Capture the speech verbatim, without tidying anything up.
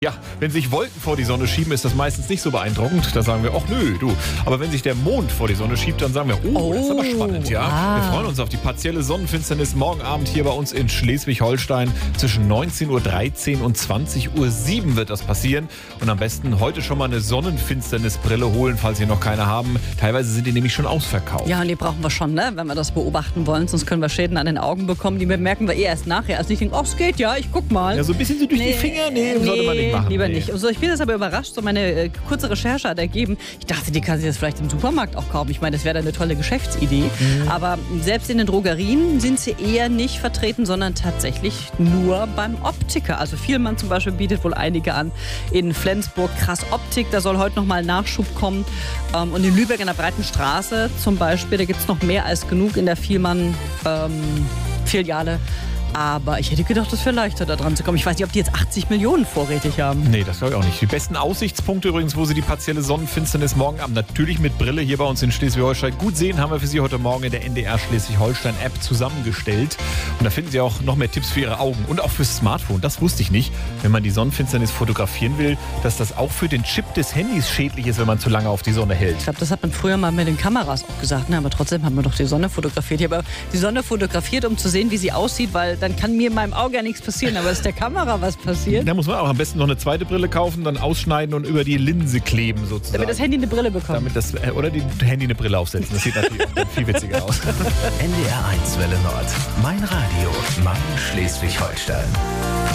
Ja, wenn sich Wolken vor die Sonne schieben, ist das meistens nicht so beeindruckend. Da sagen wir, ach nö, du. Aber wenn sich der Mond vor die Sonne schiebt, dann sagen wir, oh, oh das ist aber spannend, ja. Ah. Wir freuen uns auf die partielle Sonnenfinsternis morgen Abend hier bei uns in Schleswig-Holstein. Zwischen neunzehn Uhr dreizehn und zwanzig Uhr sieben wird das passieren. Und am besten heute schon mal eine Sonnenfinsternisbrille holen, falls Sie noch keine haben. Teilweise sind die nämlich schon ausverkauft. Ja, und die brauchen wir schon, ne, wenn wir das beobachten wollen. Sonst können wir Schäden an den Augen bekommen. Die merken wir eh erst nachher. Also ich denke, oh, es geht ja, ich guck mal. Ja, so ein bisschen so durch Nee, die Finger, nee, nee, sollte man nicht machen. lieber nee. nicht. Also ich bin jetzt aber überrascht, so meine äh, kurze Recherche hat ergeben, ich dachte, die kann sich das vielleicht im Supermarkt auch kaufen. Ich meine, das wäre eine tolle Geschäftsidee. Mhm. Aber selbst in den Drogerien sind sie eher nicht vertreten, sondern tatsächlich nur beim Optiker. Also Vielmann zum Beispiel bietet wohl einige an. In Flensburg Krass Optik, da soll heute nochmal Nachschub kommen. Ähm, und in Lübeck in der Breiten Straße zum Beispiel, da gibt es noch mehr als genug in der Vielmann ähm, Filiale. Aber ich hätte gedacht, es wäre leichter, da dran zu kommen. Ich weiß nicht, ob die jetzt achtzig Millionen vorrätig haben. Nee, das glaube ich auch nicht. Die besten Aussichtspunkte übrigens, wo Sie die partielle Sonnenfinsternis morgen Abend natürlich mit Brille hier bei uns in Schleswig-Holstein gut sehen, haben wir für Sie heute Morgen in der N D R Schleswig-Holstein-App zusammengestellt. Und da finden Sie auch noch mehr Tipps für Ihre Augen und auch fürs Smartphone. Das wusste ich nicht, wenn man die Sonnenfinsternis fotografieren will, dass das auch für den Chip des Handys schädlich ist, wenn man zu lange auf die Sonne hält. Ich glaube, das hat man früher mal mit den Kameras auch gesagt. Ne? Aber trotzdem haben wir doch die Sonne fotografiert. Ich habe die Sonne fotografiert, um zu sehen, wie sie aussieht, weil dann kann mir in meinem Auge ja nichts passieren. Aber ist der Kamera was passiert? Da muss man auch am besten noch eine zweite Brille kaufen, dann ausschneiden und über die Linse kleben sozusagen. Damit das Handy eine Brille bekommt. Damit das, oder die Handy eine Brille aufsetzen. Das sieht natürlich auch viel witziger aus. N D R eins Welle Nord. Mein Radio, mein Schleswig-Holstein.